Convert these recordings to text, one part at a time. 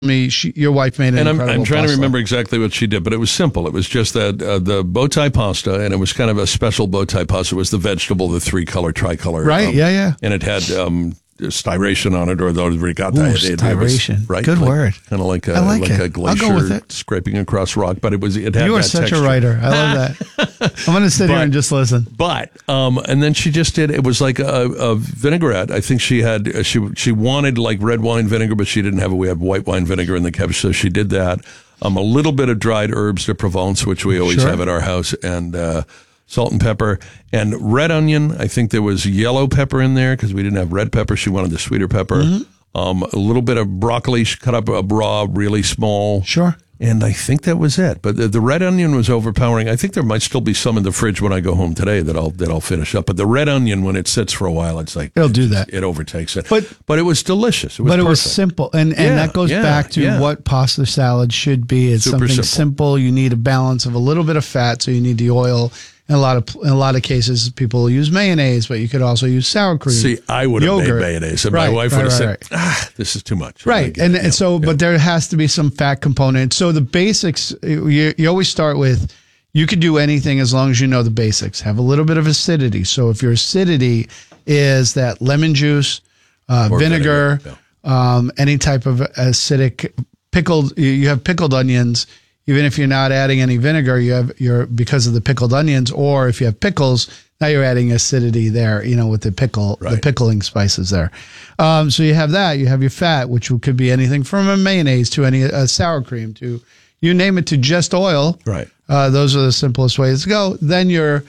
your wife made an incredible I'm trying pasta. to remember exactly what she did, but it was simple. It was just that the bow tie pasta, and it was kind of a special bow tie pasta. It was the vegetable, the 3-color tricolor. Right, yeah. And it had styration on it, or the rigata. Styration. Right? Good word. Kind of like a, like a it. glacier I'll go with it. scraping across rock, but it had You are that such texture. a writer. I love that. I'm going to sit here and just listen. But and then she just did. It was like a vinaigrette. I think she had she wanted like red wine vinegar, but she didn't have it. We have white wine vinegar in the cabbage, so she did that. A little bit of dried herbs de Provence, which we always have at our house, and salt and pepper, and red onion. I think there was yellow pepper in there because we didn't have red pepper. She wanted the sweeter pepper. A little bit of broccoli. She cut up a raw, really small. Sure. And I think that was it. But the red onion was overpowering. I think there might still be some in the fridge when I go home today that I'll finish up. But the red onion, when it sits for a while, it's like it'll do that. It overtakes it. But it was delicious. It was simple, and that goes back to what pasta salad should be. It's Super something simple. You need a balance of a little bit of fat, so you need the oil. In a lot of cases, people use mayonnaise, but you could also use sour cream. See, I would have made mayonnaise, and my wife would have said, "This is too much." Right, but there has to be some fat component. So the basics, you always start with, you could do anything as long as you know the basics. Have a little bit of acidity. So if your acidity is that lemon juice, vinegar, any type of acidic pickled, you have pickled onions. Even if you're not adding any vinegar, because of the pickled onions, or if you have pickles, now you're adding acidity there, with the pickling spices there. So you have that. You have your fat, which could be anything from a mayonnaise to any sour cream to, you name it, to just oil. Right. Those are the simplest ways to go. Then your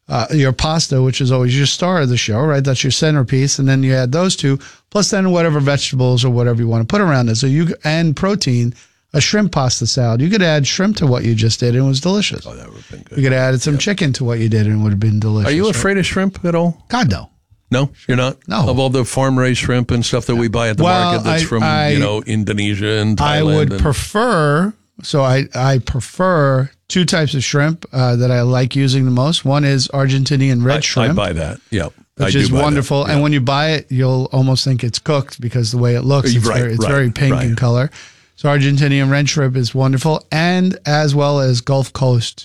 pasta, which is always your star of the show, right? That's your centerpiece, and then you add those two, plus then whatever vegetables or whatever you want to put around it. So and protein. A shrimp pasta salad. You could add shrimp to what you just did, and it was delicious. Oh, that would have been good. You could add some chicken to what you did, and it would have been delicious. Are you afraid of shrimp at all? God, no. No, you're not? No. Of all the farm-raised shrimp and stuff that we buy at the market that's from Indonesia and Thailand. I would prefer, I prefer two types of shrimp that I like using the most. One is Argentinian red shrimp. I buy that, which is wonderful. And when you buy it, you'll almost think it's cooked because the way it looks, it's very pink in color. So Argentinian red shrimp is wonderful, and as well as Gulf Coast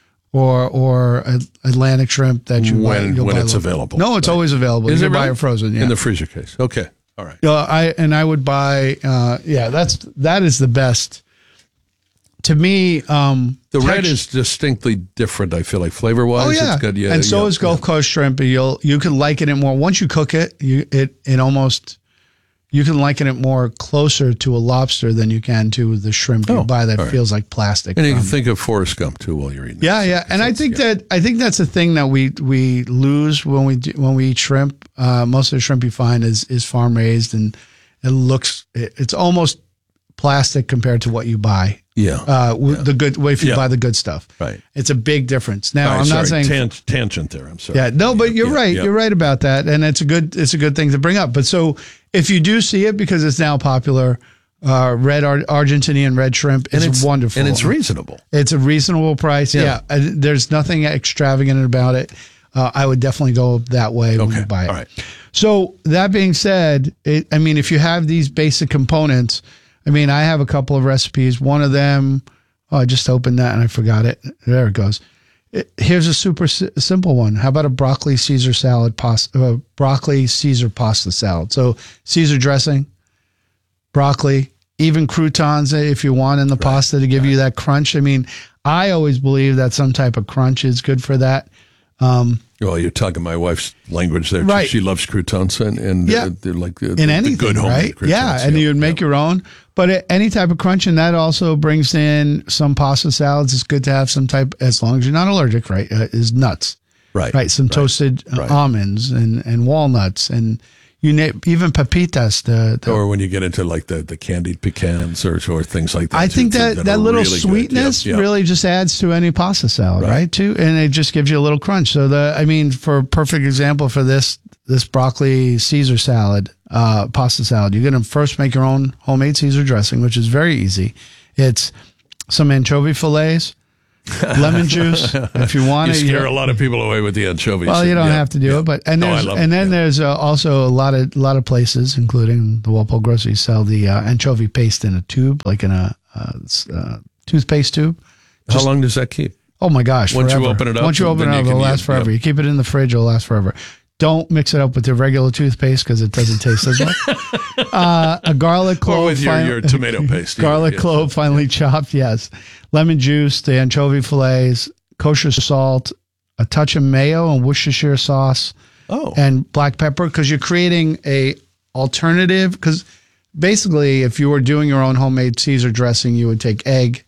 or Atlantic shrimp that you buy. When it's available. No, it's always available. Is you it can buy it frozen. Yeah. In the freezer case. Okay. All right. I would buy. That is the best. To me, the red is distinctly different. I feel like flavor wise. Oh yeah, it's good. And so is Gulf Coast shrimp. You can liken it more once you cook it. It almost. You can liken it more closer to a lobster than you can to the shrimp you buy that feels like plastic. And you can think of Forrest Gump too while you're eating. Yeah. And I think that's a thing that we lose when we eat shrimp. Most of the shrimp you find is farm raised, and it's almost plastic compared to what you buy. The good way if you buy the good stuff. Right. It's a big difference. Now I'm not saying tangent there. I'm sorry. Yeah. No, but you're right. You're right about that, and it's a good thing to bring up. But so if you do see it, because it's now popular, Argentinian red shrimp is wonderful, and it's reasonable. It's a reasonable price. Yeah. There's nothing extravagant about it. I would definitely go that way when you buy it. All right. So that being said, if you have these basic components. I have a couple of recipes. One of them, I just opened that and I forgot it. There it goes. Here's a super simple one. How about a broccoli Caesar pasta salad? So Caesar dressing, broccoli, even croutons if you want in the pasta to give you that crunch. I always believe that some type of crunch is good for that. Well, you're talking my wife's language there. Right. She loves croutons and they're like the good homemade right? croutons. Yeah, and you would make your own. But any type of crunch, and that also brings in some pasta salads. It's good to have some type, as long as you're not allergic, right, is nuts. Right. Some toasted almonds and walnuts and even papitas. Or when you get into like the candied pecans or things like that. I think that little really sweetness really just adds to any pasta salad, right? Too, and it just gives you a little crunch. So for a perfect example for this broccoli Caesar salad, pasta salad, you're going to first make your own homemade Caesar dressing, which is very easy. It's some anchovy fillets, lemon juice if you want You it. scare a lot of people away with the anchovies. Well, you don't Yeah. have to do it, but No, I love it. there's also a lot of places, including the Walpole Grocery, sell the anchovy paste in a tube, like in a toothpaste tube. How long does that keep? Oh my gosh! Once you forever. open it up, once you open then it you up, can it'll use last it. forever. Yep. You keep it in the fridge, it'll last forever. Don't mix it up with your regular toothpaste because it doesn't taste as well. A garlic clove, Or with your tomato paste. garlic Yeah. clove finely chopped. Yes, lemon juice, the anchovy fillets, kosher salt, a touch of mayo and Worcestershire sauce, and black pepper because you're creating a alternative. Because basically, if you were doing your own homemade Caesar dressing, you would take egg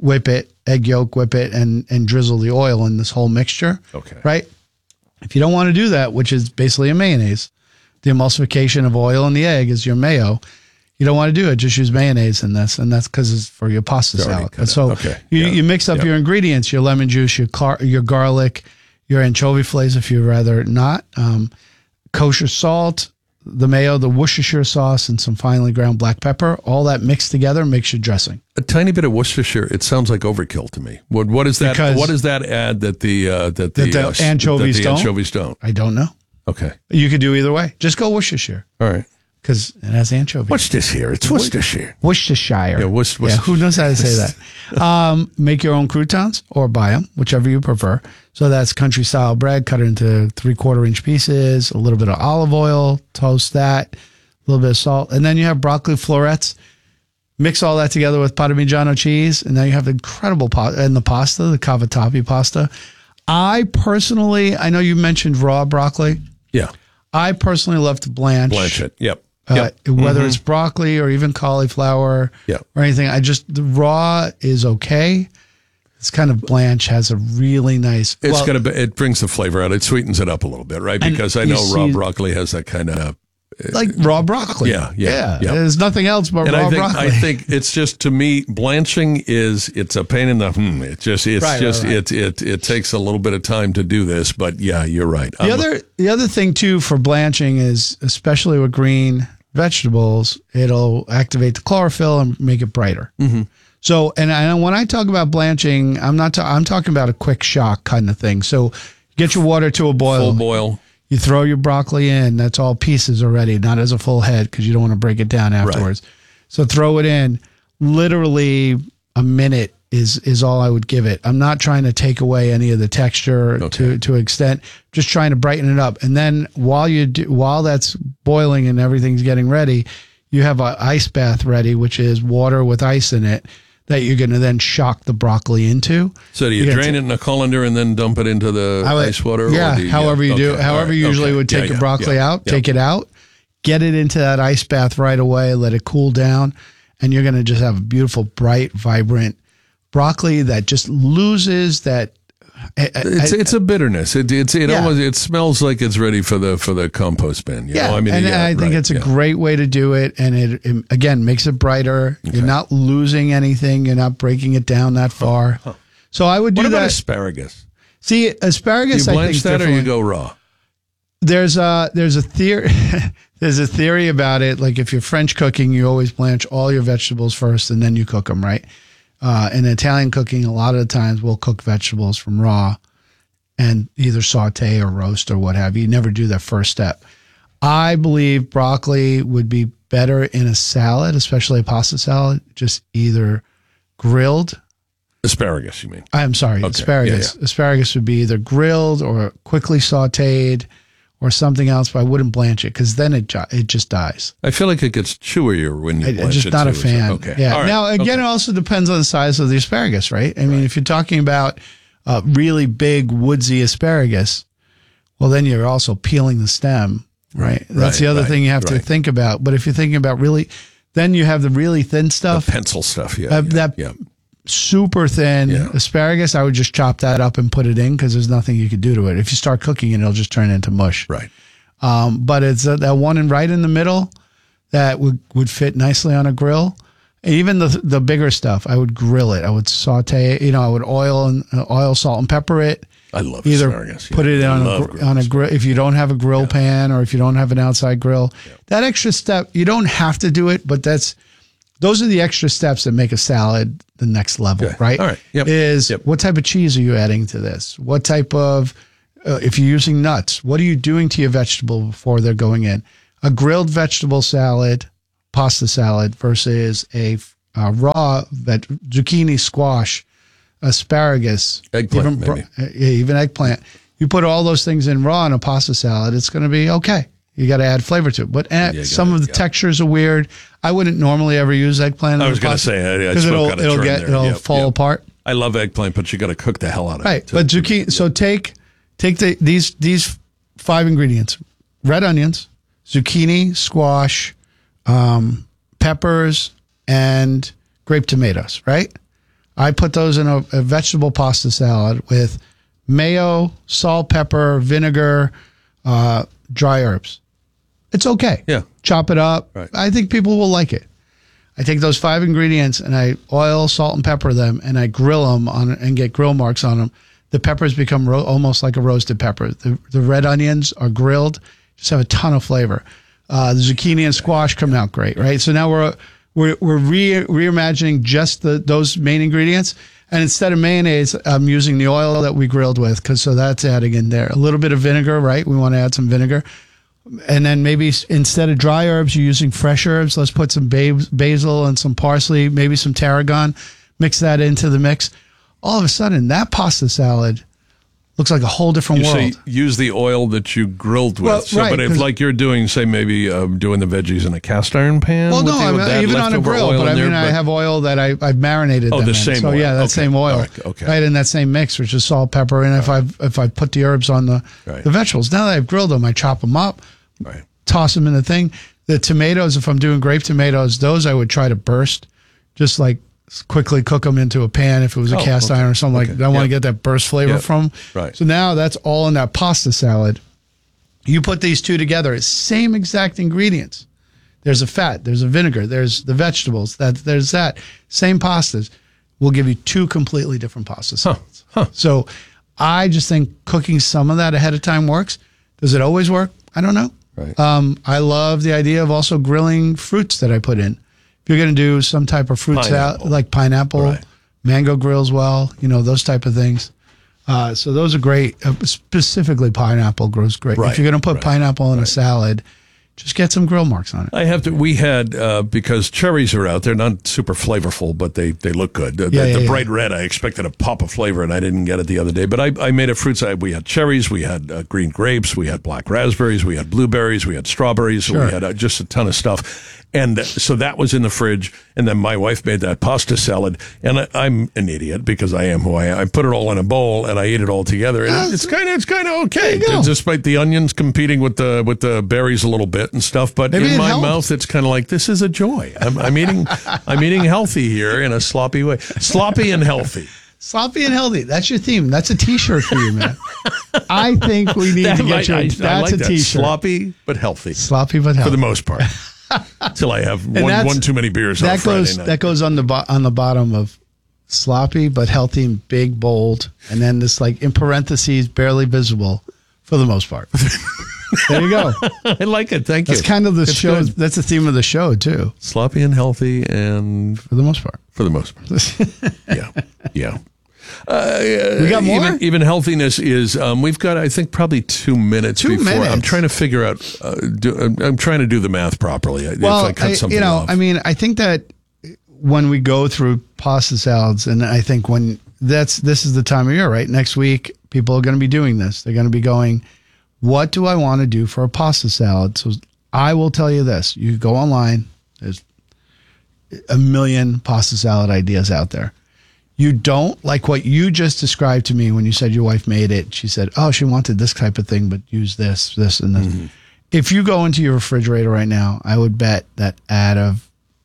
yolk, whip it, and drizzle the oil in this whole mixture. Okay. Right? If you don't want to do that, which is basically a mayonnaise, the emulsification of oil in the egg is your mayo. You don't want to do it. Just use mayonnaise in this, and that's because it's for your pasta salad. And so you mix up your ingredients, your lemon juice, your garlic, your anchovy fillets if you'd rather not, kosher salt, the mayo, the Worcestershire sauce, and some finely ground black pepper. All that mixed together makes your dressing. A tiny bit of Worcestershire. It sounds like overkill to me. What is that? Because what does that add that the anchovies don't? Anchovies don't. I don't know. Okay. You could do either way. Just go Worcestershire All right. because it has anchovies. What's this here? It's Worcestershire. Worcestershire. Yeah, Worcestershire. Who knows how to say that? Make your own croutons or buy them, whichever you prefer. So that's country style bread, cut it into 3/4 inch pieces, a little bit of olive oil, toast that, a little bit of salt. And then you have broccoli florets. Mix all that together with Parmigiano cheese. And now you have the incredible the pasta, the cavatappi pasta. I know you mentioned raw broccoli. Yeah. I personally love to blanch it. Yep. whether it's broccoli or even cauliflower or anything. The raw is okay. It's kind of blanch, has a really nice. It brings the flavor out. It sweetens it up a little bit, right? Because I know raw broccoli has that kind of like raw broccoli. Yeah. There's nothing else but raw broccoli. I think it's just, to me, blanching it's a pain in the. It takes a little bit of time to do this, but yeah, you're right. The other thing too for blanching is, especially with green vegetables, it'll activate the chlorophyll and make it brighter. Mm-hmm. So, and when I talk about blanching, I'm talking about a quick shock kind of thing. So, get your water to a boil. Full boil. You throw your broccoli in. That's all pieces already, not as a full head because you don't want to break it down afterwards. Right. So throw it in. Literally a minute is all I would give it. I'm not trying to take away any of the texture to extent. Just trying to brighten it up. And then while that's boiling and everything's getting ready, you have an ice bath ready, which is water with ice in it, that you're going to then shock the broccoli into. So do you drain it in a colander and then dump it into the ice water? Yeah, however you do. However you usually would take your broccoli out, take it out, get it into that ice bath right away, let it cool down, and you're going to just have a beautiful, bright, vibrant broccoli that just loses that. It's a bitterness. It smells like it's ready for the compost bin. You know? I think it's a great way to do it, and it again makes it brighter. Okay. You're not losing anything. You're not breaking it down that far. So I would do that. What about asparagus? See, asparagus. Do you blanch that, or you go raw? There's a theory. There's a theory about it. Like if you're French cooking, you always blanch all your vegetables first, and then you cook them, right? In Italian cooking, a lot of the times we'll cook vegetables from raw and either saute or roast or what have you. You never do that first step. I believe broccoli would be better in a salad, especially a pasta salad, just either grilled. Asparagus, you mean? I'm sorry, asparagus. Yeah. Asparagus would be either grilled or quickly sauteed or something else, but I wouldn't blanch it because then it just dies. I feel like it gets chewier when you blanch it. I'm just not a fan. Okay. Yeah. Right. Now, again, it also depends on the size of the asparagus, right? I mean, if you're talking about really big, woodsy asparagus, well, then you're also peeling the stem, right? That's the other thing you have to think about. But if you're thinking about then you have the really thin stuff. The pencil stuff, super thin asparagus, I would just chop that up and put it in because there's nothing you could do to it. If you start cooking it, it'll just turn into mush. Right. But it's that one right in the middle that would fit nicely on a grill. Even the bigger stuff, I would grill it. I would saute it. I would oil, salt, and pepper it. I love asparagus. Put it on a grill. If you don't have a grill pan or if you don't have an outside grill, that extra step, you don't have to do it, but those are the extra steps that make a salad the next level, Okay. right? All right. Yep. Yep. What type of cheese are you adding to this? What type of, if you're using nuts, what are you doing to your vegetable before they're going in? A grilled vegetable salad, pasta salad versus a raw zucchini, squash, asparagus, Eggplant, maybe. even eggplant. You put all those things in raw in a pasta salad, it's going to be okay. You got to add flavor to it. But some of the textures are weird. I wouldn't normally ever use eggplant. I was going to say, because it'll fall apart. I love eggplant, but you got to cook the hell out of it. Right. But zucchini. So take these 5 ingredients: red onions, zucchini, squash, peppers, and grape tomatoes. Right. I put those in a vegetable pasta salad with mayo, salt, pepper, vinegar, dry herbs. It's okay. Yeah. Chop it up. Right. I think people will like it. I take those 5 ingredients and I oil, salt, and pepper them, and I grill them and get grill marks on them. The peppers become almost like a roasted pepper. The red onions are grilled, just have a ton of flavor. The zucchini and squash come out great, right? So now we're reimagining just those main ingredients. And instead of mayonnaise, I'm using the oil that we grilled with, so that's adding in there. A little bit of vinegar, right? We want to add some vinegar. And then maybe instead of dry herbs, you're using fresh herbs. Let's put some basil and some parsley, maybe some tarragon, mix that into the mix. All of a sudden, that pasta salad looks like a whole different world. You say use the oil that you grilled with. Well, but if like you're doing, say, maybe doing the veggies in a cast iron pan? Well, no, even on a grill. But I have oil that I've marinated them in. Same so, oil. yeah, that same oil. Okay. Right, in that same mix, which is salt, pepper. And if I put the herbs on the vegetables, now that I've grilled them, I chop them up, toss them in the thing. The tomatoes, if I'm doing grape tomatoes, those I would try to burst, just like quickly cook them into a pan if it was a cast iron or something like that. I want to get that burst flavor from. Right. So now that's all in that pasta salad. You put these two together, it's same exact ingredients. There's a fat, there's a vinegar, there's the vegetables, there's that. Same pastas will give you 2 completely different pasta salads. So I just think cooking some of that ahead of time works. Does it always work? I don't know. Right. I love the idea of also grilling fruits that I put in. If you're going to do some type of fruit salad, like pineapple, mango grills well, those type of things. So those are great. Specifically, pineapple grows great. If you're going to put pineapple in a salad, just get some grill marks on it. We had, because cherries are out, they're not super flavorful, but they look good. The bright red, I expected a pop of flavor, and I didn't get it the other day. But I made a fruit salad. We had cherries, we had green grapes, we had black raspberries, we had blueberries, we had strawberries, we had just a ton of stuff. And so that was in the fridge. And then my wife made that pasta salad. And I'm an idiot because I am who I am. I put it all in a bowl and I ate it all together. And it's kind of okay. Despite the onions competing with the berries a little bit and stuff. But in my mouth, it's kind of like, this is a joy. I'm eating healthy here in a sloppy way. Sloppy and healthy. Sloppy and healthy. That's your theme. That's a T-shirt for you, man. I think we need to get you. That's a T-shirt. Sloppy but healthy. Sloppy but healthy. For the most part. Till I have one too many beers on Friday night. That goes on the bottom of sloppy but healthy and big, bold, and then this like in parentheses, barely visible for the most part. There you go. I like it. Thank you. That's kind of the show. Good. That's the theme of the show too. Sloppy and healthy, and for the most part. For the most part. Yeah. We got more? Even healthiness is, we've got, I think, probably 2 minutes before. I'm trying to figure out, I'm trying to do the math properly. Well, if I cut something off. I think that when we go through pasta salads, and I think this is the time of year, right? Next week, people are going to be doing this. They're going to be going, what do I want to do for a pasta salad? So I will tell you this. You go online. There's a million pasta salad ideas out there. You don't like what you just described to me when you said your wife made it. She said, oh, she wanted this type of thing, but use this, and this. Mm-hmm. If you go into your refrigerator right now, I would bet that out of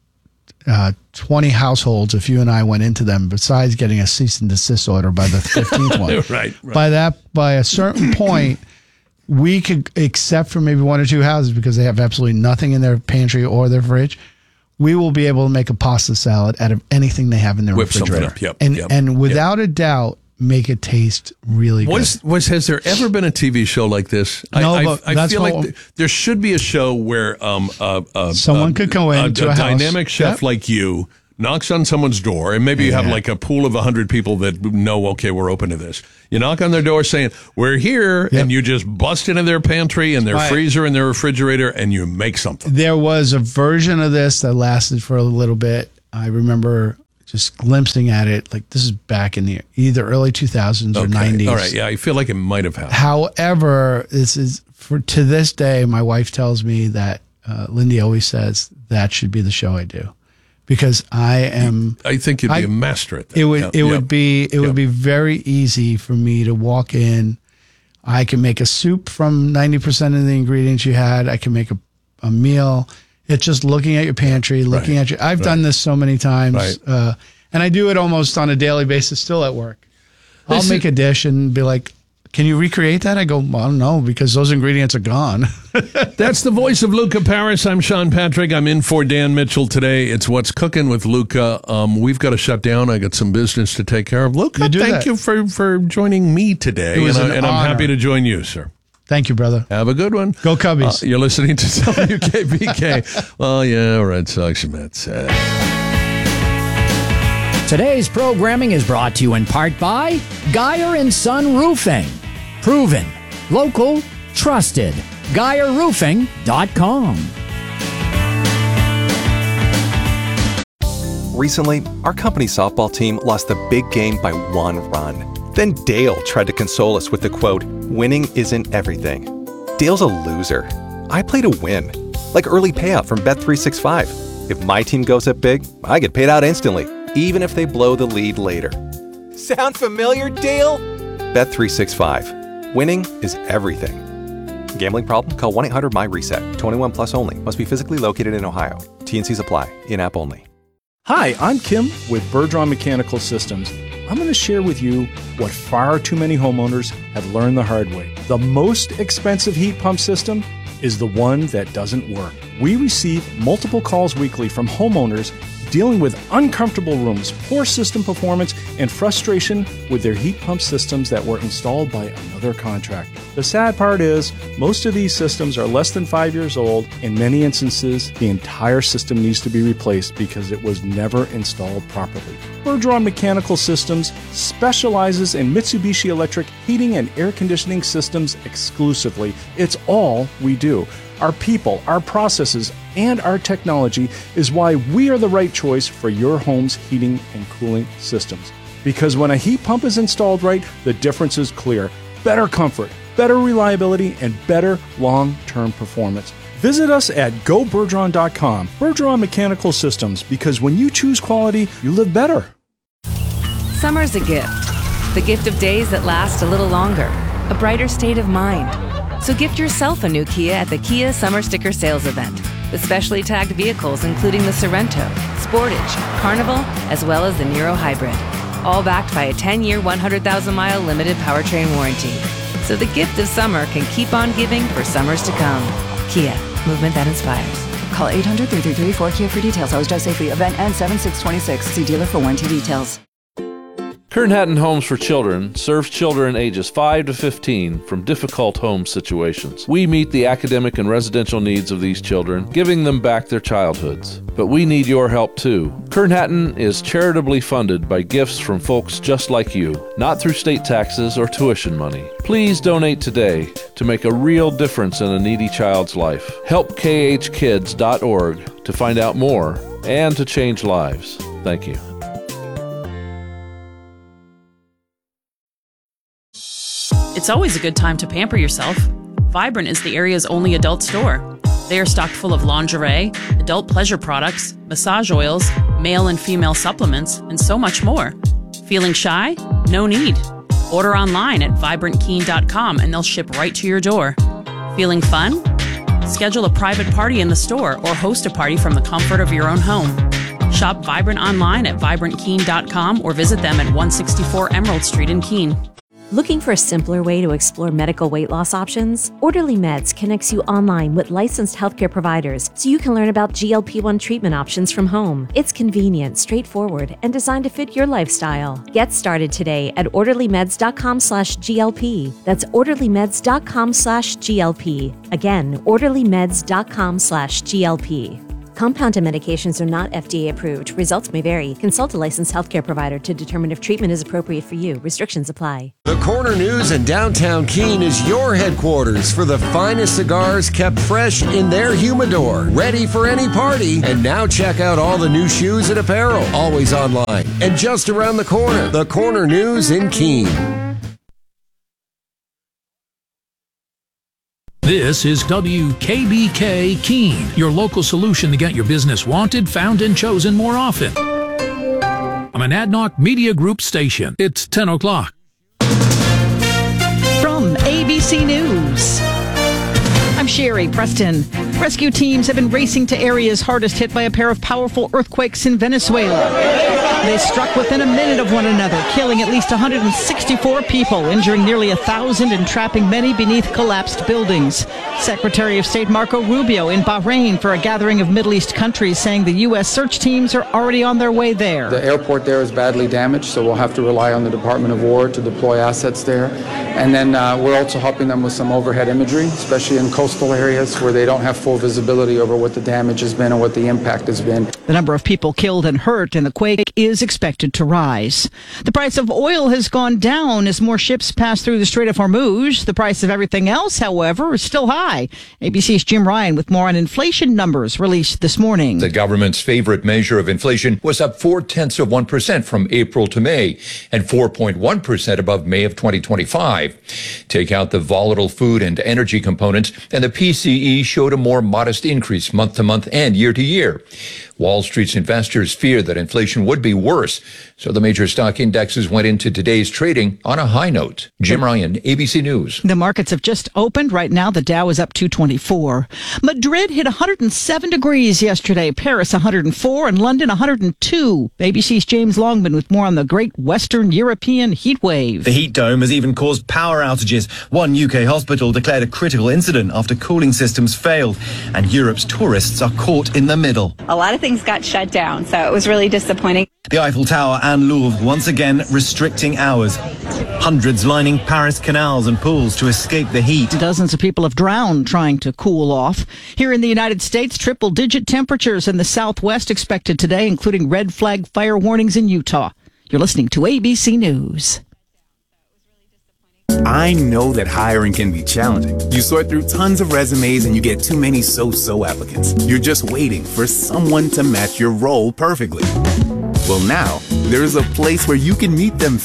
20 households, if you and I went into them, besides getting a cease and desist order by the 15th one, by a certain point, we could, except for maybe 1 or 2 houses because they have absolutely nothing in their pantry or their fridge, we will be able to make a pasta salad out of anything they have in their refrigerator. Yep, and without a doubt, make it taste really good. Has there ever been a TV show like this? No, I feel like there should be a show where someone could go into a dynamic chef like you knocks on someone's door, and maybe you have like a pool of 100 people that know, okay, we're open to this. You knock on their door saying, we're here, and you just bust into their pantry and their freezer and their refrigerator, and you make something. There was a version of this that lasted for a little bit. I remember just glimpsing at it, like this is back in the either early 2000s or 90s. All right, yeah, I feel like it might have happened. However, this is to this day, my wife tells me that Lindy always says that should be the show I do. Because I think you'd be a master at that. It would be very easy for me to walk in. I can make a soup from 90% of the ingredients you had. I can make a meal. It's just looking at your pantry, looking at your. I've done this so many times, and I do it almost on a daily basis still at work. I'll make a dish and be like, can you recreate that? I go, well, no, because those ingredients are gone. That's the voice of Luca Paris. I'm Sean Patrick. I'm in for Dan Mitchell today. It's What's Cooking with Luca. We've got to shut down. I got some business to take care of. Luca, thank you for joining me today. And I'm happy to join you, sir. Thank you, brother. Have a good one. Go Cubbies. You're listening to WKBK. Well, yeah, Red Sox, Mets. Today's programming is brought to you in part by Geyer & Son Roofing. Proven, local, trusted. GeyerRoofing.com. Recently, our company softball team lost the big game by 1 run. Then Dale tried to console us with the quote, "Winning isn't everything." Dale's a loser. I play to win. Like early payout from Bet365. If my team goes up big, I get paid out instantly, even if they blow the lead later. Sound familiar, Dale? Bet365. Winning is everything. Gambling problem? Call 1-800-MY-RESET. 21 plus only. Must be physically located in Ohio. T&Cs apply. In-app only. Hi, I'm Kim with Bergeron Mechanical Systems. I'm going to share with you what far too many homeowners have learned the hard way. The most expensive heat pump system is the one that doesn't work. We receive multiple calls weekly from homeowners dealing with uncomfortable rooms, poor system performance, and frustration with their heat pump systems that were installed by another contractor. The sad part is, most of these systems are less than 5 years old. In many instances, the entire system needs to be replaced because it was never installed properly. Bergeron Mechanical Systems specializes in Mitsubishi Electric heating and air conditioning systems exclusively. It's all we do. Our people, our processes, and our technology is why we are the right choice for your home's heating and cooling systems. Because when a heat pump is installed right, the difference is clear. Better comfort, better reliability, and better long-term performance. Visit us at gobergeron.com. Bergeron Mechanical Systems, because when you choose quality, you live better. Summer's a gift. The gift of days that last a little longer. A brighter state of mind. So gift yourself a new Kia at the Kia Summer Sticker Sales Event. With specially tagged vehicles including the Sorento, Sportage, Carnival, as well as the Niro Hybrid. All backed by a 10-year, 100,000-mile limited powertrain warranty. So the gift of summer can keep on giving for summers to come. Kia, movement that inspires. Call 800-333-4KIA for details. Always drive safely. Event ends 7/6/26. See dealer for warranty details. Kern Hatton Homes for Children serves children ages 5 to 15 from difficult home situations. We meet the academic and residential needs of these children, giving them back their childhoods. But we need your help too. Kern Hatton is charitably funded by gifts from folks just like you, not through state taxes or tuition money. Please donate today to make a real difference in a needy child's life. Help khkids.org to find out more and to change lives. Thank you. It's always a good time to pamper yourself. Vibrant is the area's only adult store. They are stocked full of lingerie, adult pleasure products, massage oils, male and female supplements, and so much more. Feeling shy? No need. Order online at vibrantkeen.com and they'll ship right to your door. Feeling fun? Schedule a private party in the store or host a party from the comfort of your own home. Shop Vibrant online at vibrantkeen.com or visit them at 164 Emerald Street in Keene. Looking for a simpler way to explore medical weight loss options? Orderly Meds connects you online with licensed healthcare providers so you can learn about GLP-1 treatment options from home. It's convenient, straightforward, and designed to fit your lifestyle. Get started today at orderlymeds.com/GLP. That's orderlymeds.com/GLP. Again, orderlymeds.com/GLP. Compounded medications are not FDA approved. Results may vary. Consult a licensed healthcare provider to determine if treatment is appropriate for you. Restrictions apply. The Corner News in downtown Keene is your headquarters for the finest cigars kept fresh in their humidor, ready for any party. And now check out all the new shoes and apparel, always online and just around the corner. The Corner News in Keene. This is WKBK Keene, your local solution to get your business wanted, found, and chosen more often. I'm an Adnoc Media Group station. It's 10 o'clock. From ABC News, I'm Sherry Preston. Rescue teams have been racing to areas hardest hit by a pair of powerful earthquakes in Venezuela. They struck within a minute of one another, killing at least 164 people, injuring nearly 1,000 and trapping many beneath collapsed buildings. Secretary of State Marco Rubio in Bahrain for a gathering of Middle East countries, saying the U.S. search teams are already on their way there. The airport there is badly damaged, so we'll have to rely on the Department of War to deploy assets there. And then we're also helping them with some overhead imagery, especially in coastal areas where they don't have full visibility over what the damage has been and what the impact has been. The number of people killed and hurt in the quake is expected to rise. The price of oil has gone down as more ships pass through the Strait of Hormuz. The price of everything else, however, is still high. ABC's Jim Ryan with more on inflation numbers released this morning. The government's favorite measure of inflation was up 0.4% from April to May and 4.1% above May of 2025. Take out the volatile food and energy components, and the PCE showed a more modest increase month to month and year to year. Wall Street's investors fear that inflation would be worse, so the major stock indexes went into today's trading on a high note. Jim Ryan, ABC News. The markets have just opened. Right now, the Dow is up 224. Madrid hit 107 degrees yesterday, Paris 104, and London 102. ABC's James Longman with more on the great Western European heat wave. The heat dome has even caused power outages. One UK hospital declared a critical incident after cooling systems failed, and Europe's tourists are caught in the middle. A lot of things got shut down, so it was really disappointing. The Eiffel Tower and Louvre once again restricting hours. Hundreds lining Paris canals and pools to escape the heat. Dozens of people have drowned trying to cool off. Here in the United States, triple-digit temperatures in the Southwest expected today, including red flag fire warnings in Utah. You're listening to ABC News. I know that hiring can be challenging. You sort through tons of resumes and you get too many so-so applicants. You're just waiting for someone to match your role perfectly. Well, now, there's a place where you can meet them